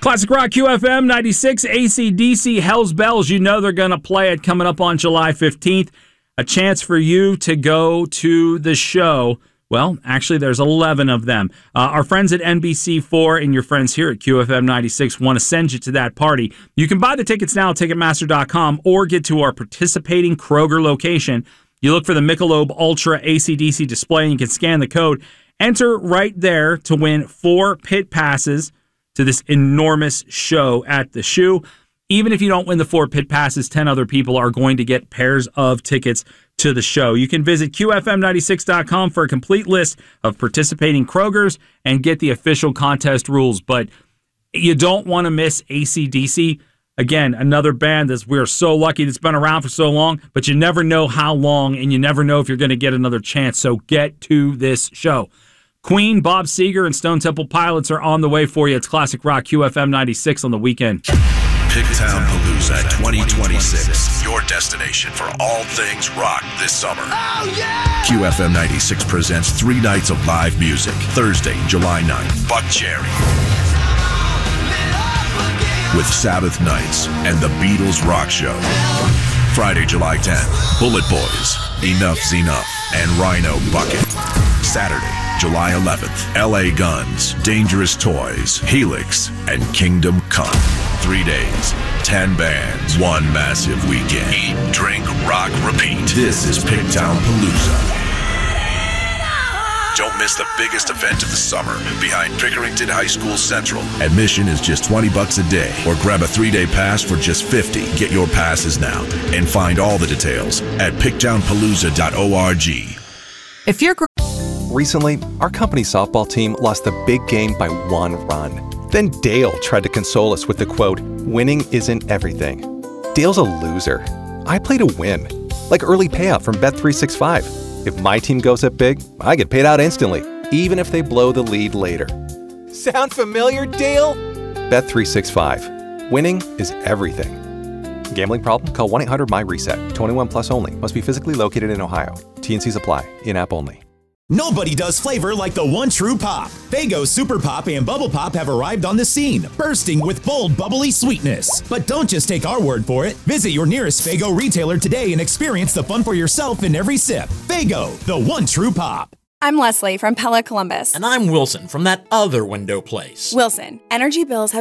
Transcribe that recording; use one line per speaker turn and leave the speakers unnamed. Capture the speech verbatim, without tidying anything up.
Classic Rock Q F M ninety-six, A C D C, Hell's Bells. You know they're going to play it coming up on July fifteenth. A chance for you to go to the show. Well, actually, there's eleven of them. Uh, our friends at N B C four and your friends here at Q F M ninety-six want to send you to that party. You can buy the tickets now at Ticketmaster dot com or get to our participating Kroger location. You look for the Michelob Ultra A C D C display and you can scan the code. Enter right there to win four pit passes to this enormous show at the Shoe. Even if you don't win the four pit passes, ten other people are going to get pairs of tickets to the show. You can visit Q F M ninety-six dot com for a complete list of participating Krogers and get the official contest rules. But you don't want to miss A C D C. Again, another band that we're so lucky that's been around for so long, but you never know how long and you never know if you're going to get another chance. So get to this show. Queen, Bob Seger, and Stone Temple Pilots are on the way for you. It's Classic Rock Q F M ninety-six on the weekend.
Pigtown Palooza twenty twenty-six, your destination for all things rock this summer.
Oh, yeah!
Q F M ninety-six presents three nights of live music. Thursday, July ninth, Buck Cherry with Sabbath Nights and the Beatles Rock Show. Friday, July tenth, Bullet Boys, Enough's Enough, and Rhino Bucket. Saturday, July eleventh, L A Guns, Dangerous Toys, Helix, and Kingdom Come. Three days, ten bands, one massive weekend. Eat, drink, rock, repeat. This is Pigtown Palooza. Don't miss the biggest event of the summer behind Pickerington High School Central. Admission is just twenty bucks a day, or grab a three-day pass for just fifty. Get your passes now and find all the details at pigtown palooza dot org.
If you're Recently, our company softball team lost the big game by one run. Then Dale tried to console us with the quote, "Winning isn't everything." Dale's a loser. I play to win, like early payout from Bet three sixty-five. If my team goes up big, I get paid out instantly, even if they blow the lead later. Sound familiar, Dale? Bet three sixty-five. Winning is everything. Gambling problem? Call one eight hundred M Y reset. twenty-one plus only. Must be physically located in Ohio. T and Cs apply. In-app only.
Nobody does flavor like the one true pop. Faygo Super Pop and Bubble Pop have arrived on the scene, bursting with bold, bubbly sweetness. But don't just take our word for it. Visit your nearest Faygo retailer today and experience the fun for yourself in every sip. Faygo, the one true pop.
I'm Leslie from Pella Columbus.
And I'm Wilson from that other window place.
Wilson, energy bills have